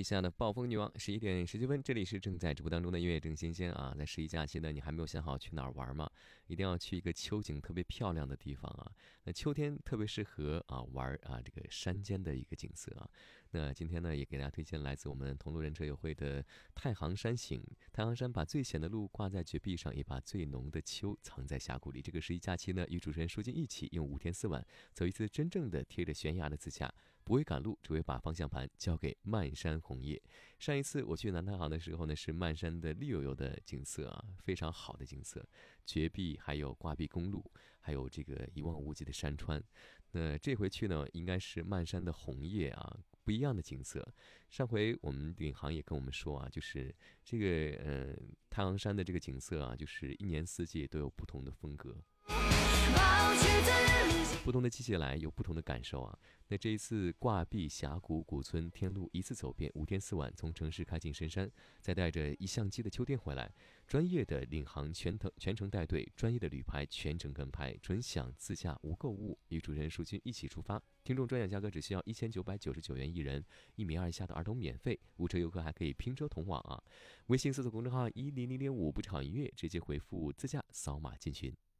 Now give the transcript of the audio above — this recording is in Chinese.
笔下的暴风女王11点19分，这里是正在直播当中的音乐正新鲜啊。在十一假期呢，你还没有想好去哪儿玩吗？一定要去一个秋景特别漂亮的地方啊。那秋天特别适合玩这个山间的一个景色啊。那今天呢，也给大家推荐来自我们同路人车友会的太行山行。太行山把最险的路挂在绝壁上，也把最浓的秋藏在峡谷里。这个十一假期呢，与主持人舒静一起用5天4晚走一次真正的贴着悬崖的自驾，不为赶路，只为把方向盘交给漫山红叶。上一次我去南太行的时候呢，是漫山的绿油油的景色啊，非常好的景色，绝壁还有挂壁公路，还有这个一望无际的山川。那这回去呢，应该是漫山的红叶啊，不一样的景色。上回我们领航也跟我们说啊，就是这个太行山的这个景色啊，就是一年四季都有不同的风格。不同的季节来有不同的感受啊。那这一次挂壁峡谷古村天路一次走遍5天4晚，从城市开进深山，再带着一相机的秋天回来，专业的领航全程带队，专业的旅拍全程跟拍，纯享自驾无购物，与主持人舒军一起出发。听众专享价格只需要1999元一人，1米2以下的儿童免费，无车游客还可以拼车同往啊。微信搜索公众号10005不吵音乐，直接回复自驾扫码进群。